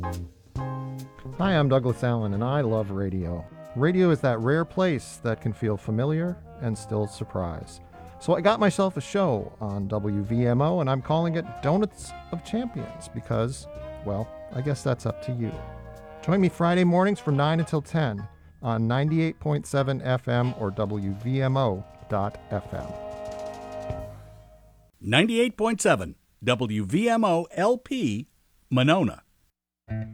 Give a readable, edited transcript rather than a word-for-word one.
Hi, I'm Douglas Allen, and I love radio. Radio is that rare place that can feel familiar and still surprise. So I got myself a show on WVMO, and I'm calling it Donuts of Champions because, well, I guess that's up to you. Join me Friday mornings from 9 until 10 on 98.7 FM or WVMO.FM. 98.7 WVMO LP, Monona.